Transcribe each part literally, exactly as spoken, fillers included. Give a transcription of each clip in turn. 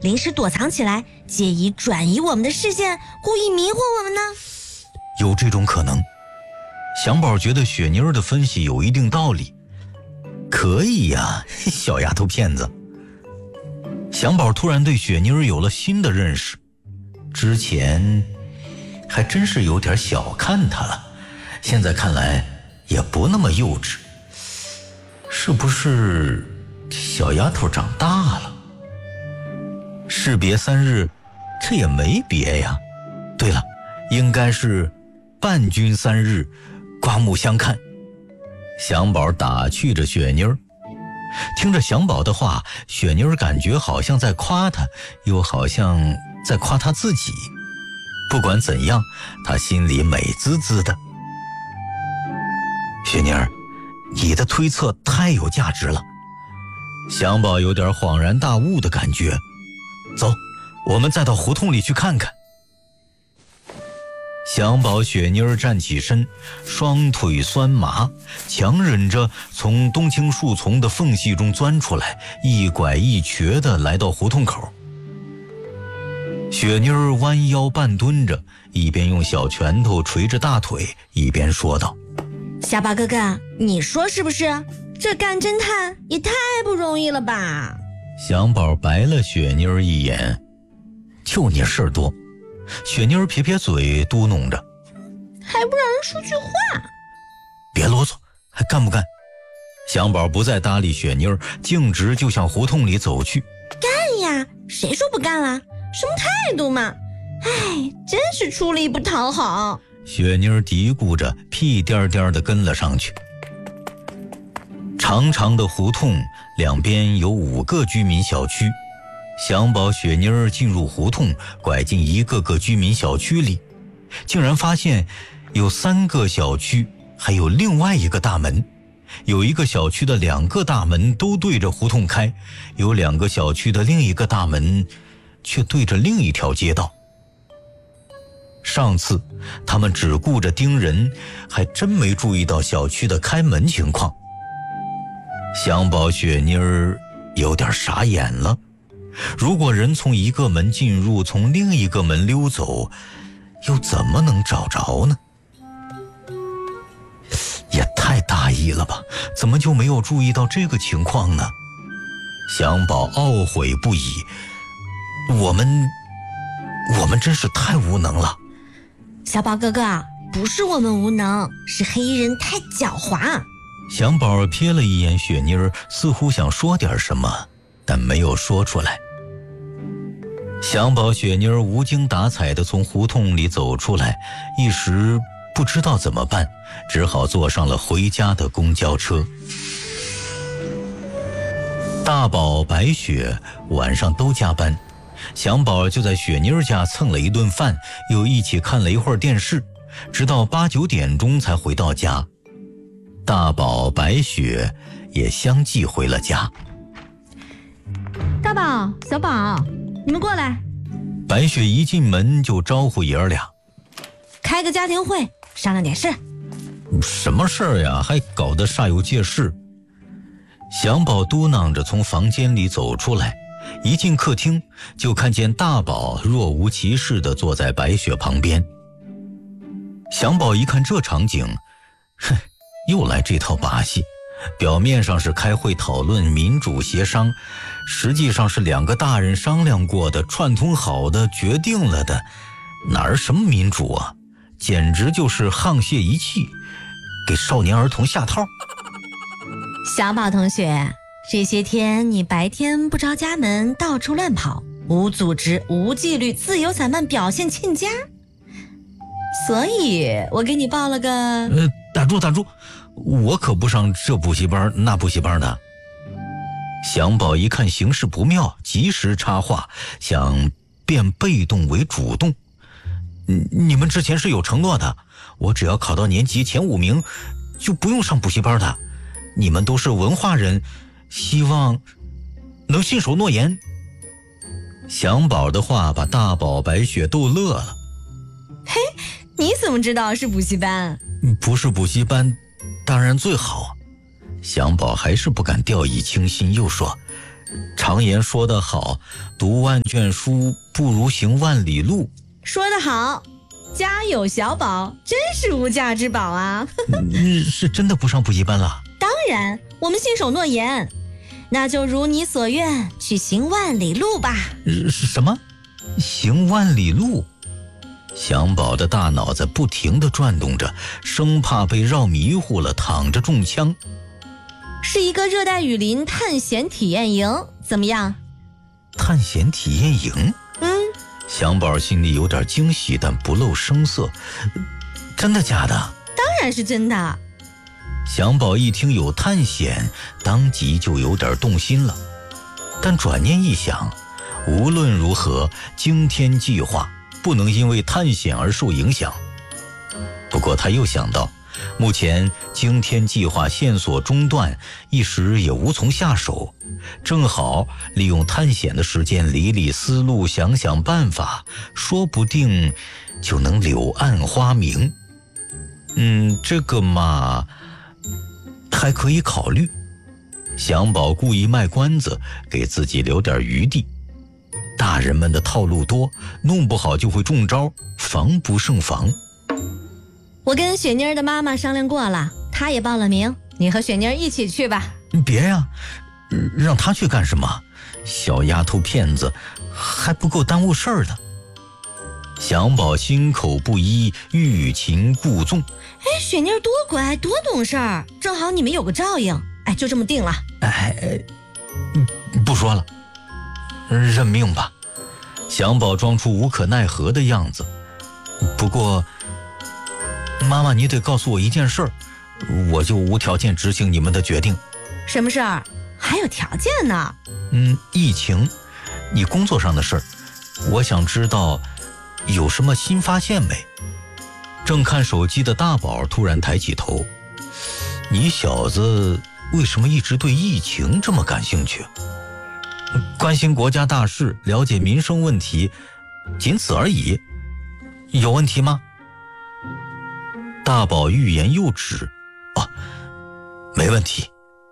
临时躲藏起来，借以转移我们的视线，故意迷惑我们呢？ 有这种可能。祥宝觉得雪妮儿的分析有一定道理。可以呀，小丫头片子。祥宝突然对雪妮儿有了新的认识，之前还真是有点小看她了，现在看来也不那么幼稚。是不是小丫头长大了？士别三日，这也没别呀。对了，应该是伴君三日，刮目相看。祥宝打趣着雪妮儿，听着祥宝的话，雪妮儿感觉好像在夸她，又好像在夸她自己。不管怎样，她心里美滋滋的。雪妮儿，你的推测太有价值了。祥宝有点恍然大悟的感觉。走，我们再到胡同里去看看。祥宝、雪妮儿站起身，双腿酸麻，强忍着从冬青树丛的缝隙中钻出来，一拐一瘸地来到胡同口。雪妮儿弯腰半蹲着，一边用小拳头捶着大腿，一边说道： 小宝哥哥，你说是不是？这干侦探也太不容易了吧？ 祥宝白了雪妮儿一眼，就你事儿多。雪妮儿撇撇嘴，嘟哝着， 还不让人说句话。 别啰嗦，还干不干？祥宝不再搭理雪妮儿，径直就向胡同里走去。 干呀，谁说不干了？什么态度嘛？哎，真是出力不讨好。 雪妮儿嘀咕着，屁颠颠地跟了上去。长长的胡同两边有五个居民小区，祥宝、雪妮儿进入胡同，拐进一个个居民小区里，竟然发现有三个小区，还有另外一个大门。有一个小区的两个大门都对着胡同开，有两个小区的另一个大门却对着另一条街道。上次他们只顾着盯人，还真没注意到小区的开门情况。祥宝、雪妮儿有点傻眼了。如果人从一个门进入，从另一个门溜走，又怎么能找着呢？也太大意了吧，怎么就没有注意到这个情况呢？祥宝懊悔不已，我们我们真是太无能了。 小宝哥哥，不是我们无能，是黑衣人太狡猾。 祥宝瞥了一眼雪妮儿，似乎想说点什么，但没有说出来。祥宝、雪妮儿无精打采地从胡同里走出来，一时不知道怎么办，只好坐上了回家的公交车。大宝、白雪晚上都加班，祥宝就在雪妮儿家蹭了一顿饭，又一起看了一会儿电视，直到八九点钟才回到家。大宝、白雪也相继回了家。 大宝、小宝，你们过来。 白雪一进门就招呼爷儿俩， 开个家庭会，商量点事。 什么事儿呀？还搞得煞有介事。祥宝嘟囔着从房间里走出来，一进客厅就看见大宝若无其事地坐在白雪旁边。祥宝一看这场景，哼，又来这套把戏。表面上是开会讨论民主协商，实际上是两个大人商量过的，串通好的，决定了的，哪儿什么民主啊，简直就是沆瀣一气，给少年儿童下套。 小宝同学，这些天你白天不着家门，到处乱跑，无组织无纪律，自由散漫，表现欠佳，所以我给你报了个…… 呃，打住打住，我可不上这补习班那补习班的。祥宝一看形势不妙，及时插话，想变被动为主动。你们之前是有承诺的，我只要考到年级前五名就不用上补习班的，你们都是文化人，希望能信守诺言。祥宝的话把大宝、白雪逗乐了。 嘿，你怎么知道是补习班？ 不是补习班当然最好。祥宝还是不敢掉以轻心，又说常言说得好，读万卷书不如行万里路。 说得好，家有小宝真是无价之宝啊。 嗯，是真的不上补习班了？ 当然，我们信守诺言，那就如你所愿，去行万里路吧。 是什么？行万里路？祥宝的大脑在不停地转动着，生怕被绕迷糊了，躺着中枪。 是一个热带雨林探险体验营，怎么样？ 探险体验营？ 嗯， 祥宝心里有点惊喜，但不露声色。真的假的？ 当然是真的。 祥宝一听有探险，当即就有点动心了。但转念一想，无论如何，惊天计划不能因为探险而受影响。不过他又想到，目前惊天计划线索中断，一时也无从下手，正好利用探险的时间理理思路，想想办法，说不定就能柳暗花明。嗯，这个嘛，还可以考虑。祥宝故意卖关子，给自己留点余地。大人们的套路多，弄不好就会中招，防不胜防。 我跟雪妮儿的妈妈商量过了，她也报了名，你和雪妮儿一起去吧。 别呀，让她去干什么？小丫头片子，还不够耽误事儿的。祥宝心口不一，欲擒故纵。 哎，雪妮儿多乖多懂事儿，正好你们有个照应。哎，就这么定了。 哎，不说了，认命吧。祥宝装出无可奈何的样子。不过妈妈，你得告诉我一件事儿，我就无条件执行你们的决定。 什么事儿？还有条件呢？ 嗯，疫情，你工作上的事儿，我想知道有什么新发现没？正看手机的大宝突然抬起头，你小子为什么一直对疫情这么感兴趣？关心国家大事，了解民生问题，仅此而已。有问题吗？大宝欲言又止。哦，没问题。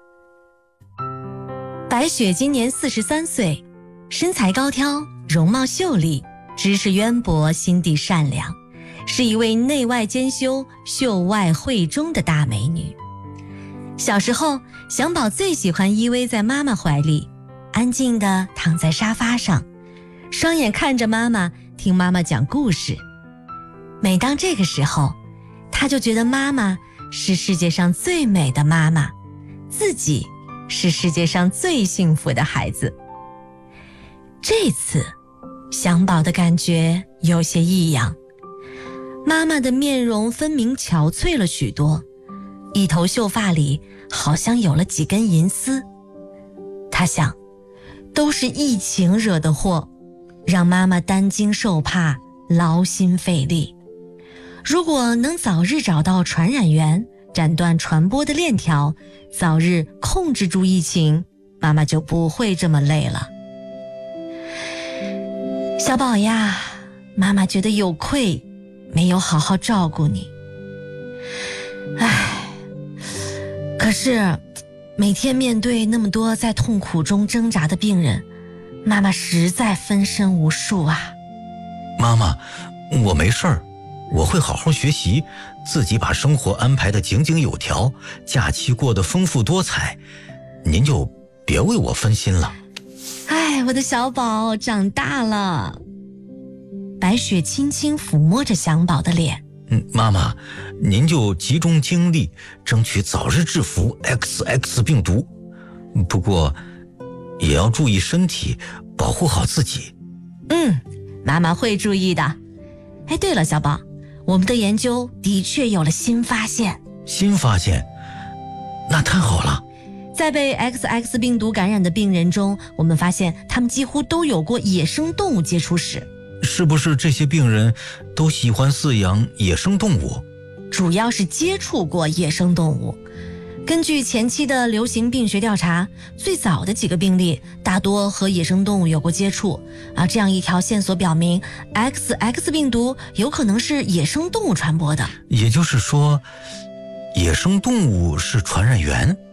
白雪今年四十三岁，身材高挑，容貌秀丽，知识渊博，心地善良，是一位内外兼修、秀外慧中的大美女。小时候，祥宝最喜欢依偎在妈妈怀里，安静地躺在沙发上，双眼看着妈妈，听妈妈讲故事。每当这个时候，他就觉得妈妈是世界上最美的妈妈，自己是世界上最幸福的孩子。这次，祥宝的感觉有些异样，妈妈的面容分明憔悴了许多，一头秀发里好像有了几根银丝。他想，都是疫情惹的祸，让妈妈担惊受怕，劳心费力。如果能早日找到传染源，斩断传播的链条，早日控制住疫情，妈妈就不会这么累了。小宝呀，妈妈觉得有愧，没有好好照顾你。唉，可是每天面对那么多在痛苦中挣扎的病人，妈妈实在分身无术啊。 妈妈，我没事儿，我会好好学习，自己把生活安排得井井有条，假期过得丰富多彩，您就别为我分心了。 哎，我的小宝长大了。白雪轻轻抚摸着祥宝的脸。 嗯，妈妈，您就集中精力，争取早日制服 X X 病毒。不过，也要注意身体，保护好自己。 嗯，妈妈会注意的。哎，对了，小宝，我们的研究的确有了新发现。 新发现？那太好了。 在被 X X 病毒感染的病人中，我们发现他们几乎都有过野生动物接触史。 是不是这些病人都喜欢饲养野生动物？ 主要是接触过野生动物。根据前期的流行病学调查，最早的几个病例大多和野生动物有过接触，而这样一条线索表明 X X 病毒有可能是野生动物传播的。 也就是说，野生动物是传染源？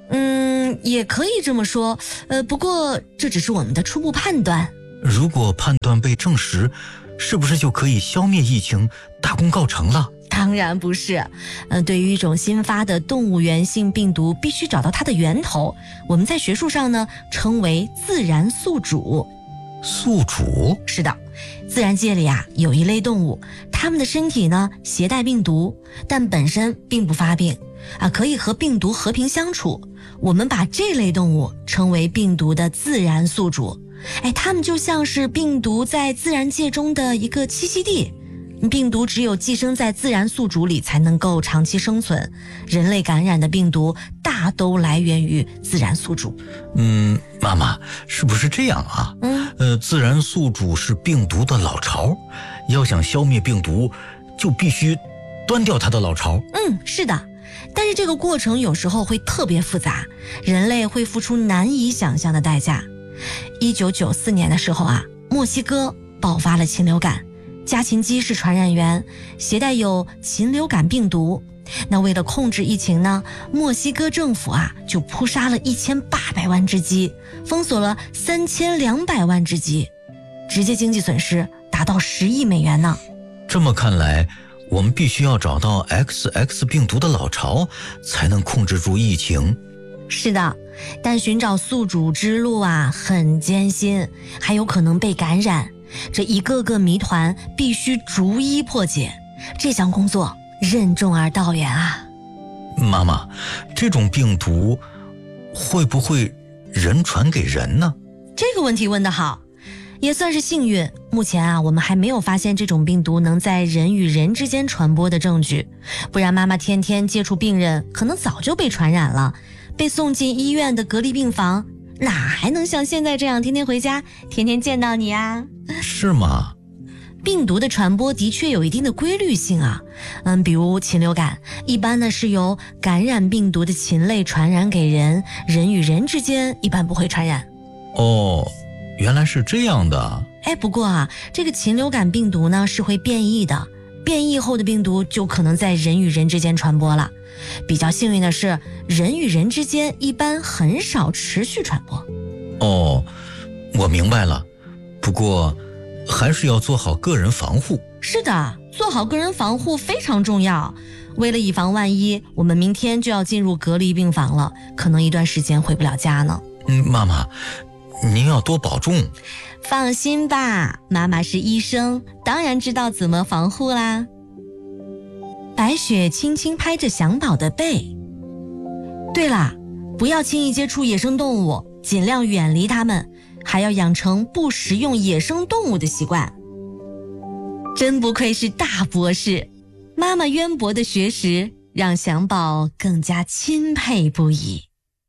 嗯，也可以这么说，呃，不过这只是我们的初步判断。 如果判断被证实，是不是就可以消灭疫情，大功告成了？ 当然不是，呃，对于一种新发的动物源性病毒，必须找到它的源头。我们在学术上呢，称为自然宿主。 宿主？ 是的，自然界里啊，有一类动物，它们的身体呢携带病毒，但本身并不发病啊，可以和病毒和平相处。我们把这类动物称为病毒的自然宿主。哎，它们就像是病毒在自然界中的一个栖息地。病毒只有寄生在自然宿主里才能够长期生存，人类感染的病毒大都来源于自然宿主。 嗯，妈妈，是不是这样啊？ 嗯， 呃，自然宿主是病毒的老巢，要想消灭病毒，就必须端掉它的老巢。 嗯，是的，但是这个过程有时候会特别复杂，人类会付出难以想象的代价。一九九四年的时候啊，墨西哥爆发了禽流感。家禽鸡是传染源，携带有禽流感病毒。那为了控制疫情呢，墨西哥政府啊就扑杀了一千八百万只鸡，封锁了三千两百万只鸡，直接经济损失达到十亿美元呢。 这么看来，我们必须要找到 X X 病毒的老巢，才能控制住疫情。 是的，但寻找宿主之路啊很艰辛，还有可能被感染。这一个个谜团必须逐一破解，这项工作任重而道远啊。 妈妈，这种病毒会不会人传给人呢？ 这个问题问得好，也算是幸运。目前啊，我们还没有发现这种病毒能在人与人之间传播的证据，不然妈妈天天接触病人，可能早就被传染了，被送进医院的隔离病房，哪还能像现在这样天天回家，天天见到你啊？ 是吗？ 病毒的传播的确有一定的规律性啊，嗯，比如禽流感，一般呢是由感染病毒的禽类传染给人，人与人之间一般不会传染。 哦，原来是这样的。 哎，不过啊，这个禽流感病毒呢是会变异的，变异后的病毒就可能在人与人之间传播了。比较幸运的是，人与人之间一般很少持续传播。 哦，我明白了。不过还是要做好个人防护。 是的，做好个人防护非常重要。为了以防万一，我们明天就要进入隔离病房了，可能一段时间回不了家呢。 嗯，妈妈，您要多保重。 放心吧，妈妈是医生，当然知道怎么防护啦。白雪轻轻拍着小宝的背。对啦，不要轻易接触野生动物，尽量远离它们，还要养成不食用野生动物的习惯。真不愧是大博士，妈妈渊博的学识让小宝更加钦佩不已。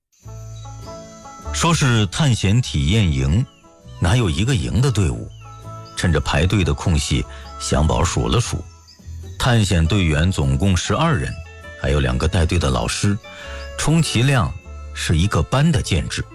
说是探险体验营，哪有一个营的队伍？趁着排队的空隙，小宝数了数，探险队员总共十二人，还有两个带队的老师，充其量是一个班的建制。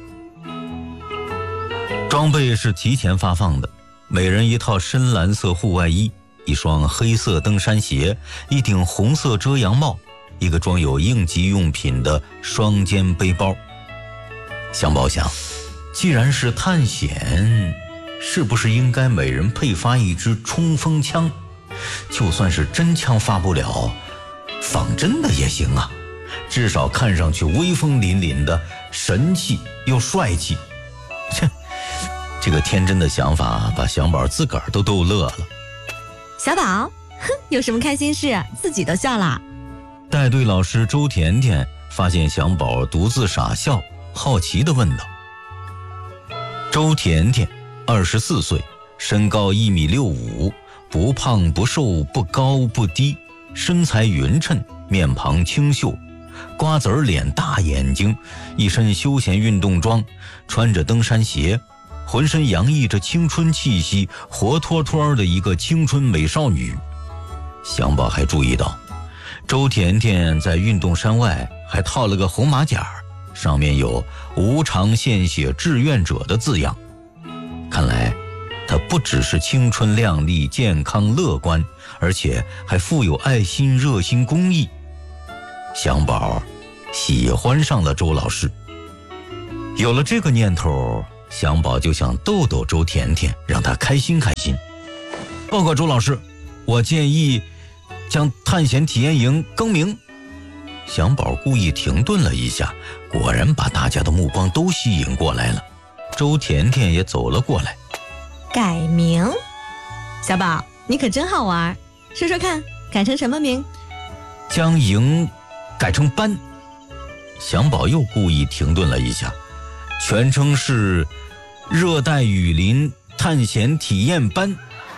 装备是提前发放的，每人一套深蓝色护外衣，一双黑色登山鞋，一顶红色遮阳帽，一个装有应急用品的双肩背包。小宝想，既然是探险，是不是应该每人配发一支冲锋枪？就算是真枪发不了，仿真的也行啊，至少看上去威风凛凛的，神气又帅气。切，这个天真的想法把小宝自个儿都逗乐了。 小宝，哼，有什么开心事？自己都笑了。 带队老师周甜甜发现小宝独自傻笑，好奇地问道。周甜甜二十四岁，身高一米六五，不胖不瘦，不高不低，身材匀称，面庞清秀，瓜子脸，大眼睛，一身休闲运动装，穿着登山鞋，浑身洋溢着青春气息，活脱脱的一个青春美少女。小宝还注意到，周甜甜在运动衫外还套了个红马甲，上面有无偿献血志愿者的字样。看来她不只是青春靓丽、健康乐观，而且还富有爱心、热心公益。小宝喜欢上了周老师。有了这个念头，祥宝就想逗逗周甜甜，让她开心开心。报告周老师，我建议将探险体验营更名。祥宝故意停顿了一下，果然把大家的目光都吸引过来了。周甜甜也走了过来。 改名？小宝，你可真好玩，说说看，改成什么名？ 将营改成班。祥宝又故意停顿了一下，全称是热带雨林探险体验班。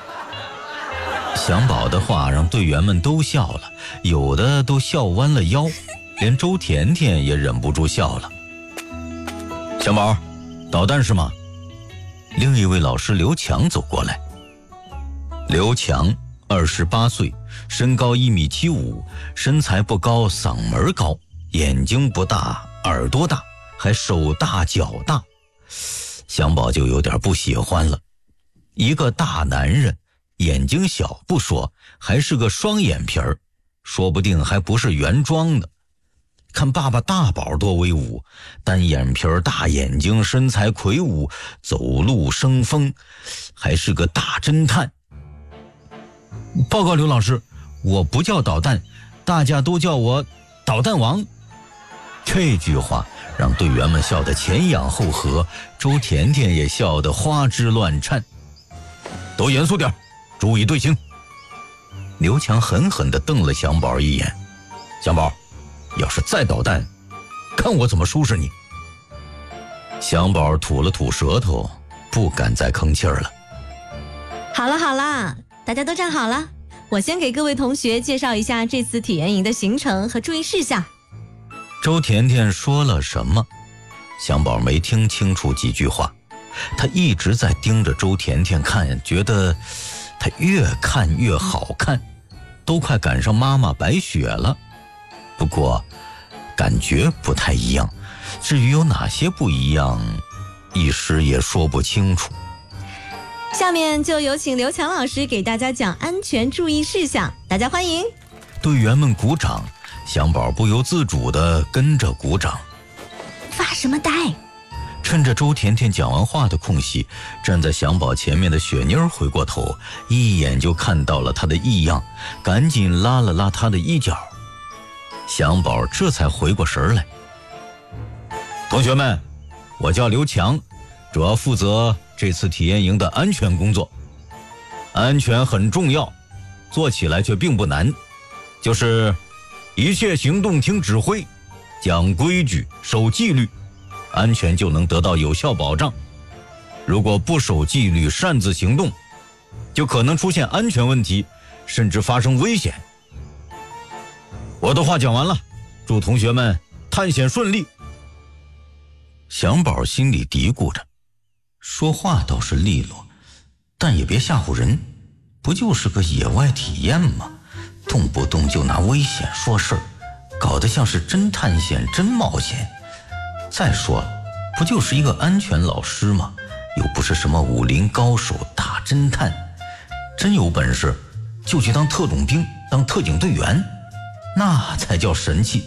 祥宝的话让队员们都笑了，有的都笑弯了腰，连周甜甜也忍不住笑了。祥宝，导弹是吗？另一位老师刘强走过来。刘强二十八岁，身高一米七五，身材不高，嗓门高，眼睛不大，耳朵大，还手大脚大。祥宝就有点不喜欢了，一个大男人，眼睛小不说，还是个双眼皮儿，说不定还不是原装的。看爸爸大宝多威武，单眼皮儿大眼睛，身材魁梧，走路生风，还是个大侦探。报告刘老师，我不叫导弹，大家都叫我导弹王。这句话让队员们笑得前仰后合，周甜甜也笑得花枝乱颤。都严肃点，注意队形。刘强狠狠地瞪了祥宝一眼。祥宝，要是再捣蛋，看我怎么收拾你。祥宝吐了吐舌头，不敢再吭气儿了。 好了好了，大家都站好了，我先给各位同学介绍一下这次体验营的行程和注意事项。 周甜甜说了什么？祥宝没听清楚几句话，他一直在盯着周甜甜看，觉得她越看越好看，都快赶上妈妈白雪了。不过感觉不太一样，至于有哪些不一样，一时也说不清楚。 下面就有请刘强老师给大家讲安全注意事项，大家欢迎。 队员们鼓掌，祥宝不由自主地跟着鼓掌。 发什么呆？ 趁着周甜甜讲完话的空隙，站在祥宝前面的雪妞回过头，一眼就看到了他的异样，赶紧拉了拉他的衣角。祥宝这才回过神来。同学们，我叫刘强，主要负责这次体验营的安全工作。安全很重要，做起来却并不难，就是一切行动听指挥，讲规矩，守纪律，安全就能得到有效保障。如果不守纪律，擅自行动，就可能出现安全问题，甚至发生危险。我的话讲完了，祝同学们探险顺利。祥宝心里嘀咕着，说话倒是利落，但也别吓唬人，不就是个野外体验吗？动不动就拿危险说事儿，搞得像是真探险真冒险。再说了，不就是一个安全老师吗？又不是什么武林高手大侦探，真有本事就去当特种兵，当特警队员，那才叫神气。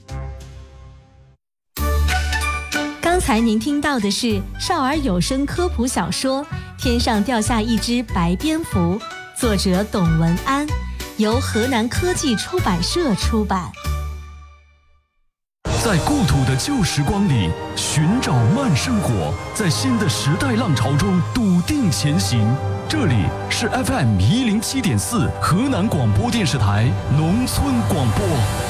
刚才您听到的是少儿有声科普小说《天上掉下一只白蝙蝠》，作者董文安，由河南科技出版社出版。 在故土的旧时光里寻找慢生活，在新的时代浪潮中笃定前行。这里是 F M 一零七点四河南广播电视台农村广播。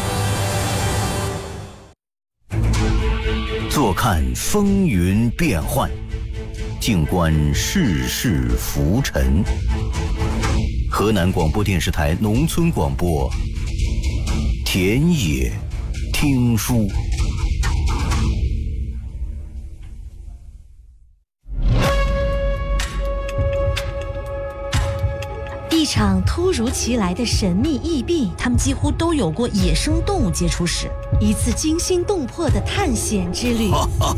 坐看风云变幻，静观世事浮沉。河南广播电视台农村广播，田野听书。 一场突如其来的神秘疫病， 他们几乎都有过野生动物接触史。 一次惊心动魄的探险之旅。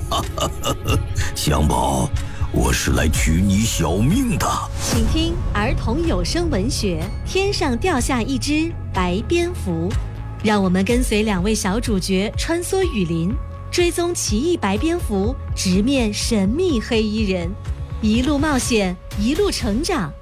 祥宝，我是来取你小命的。 请听儿童有声文学《天上掉下一只白蝙蝠》， 让我们跟随两位小主角穿梭雨林，追踪奇异白蝙蝠，直面神秘黑衣人，一路冒险，一路成长。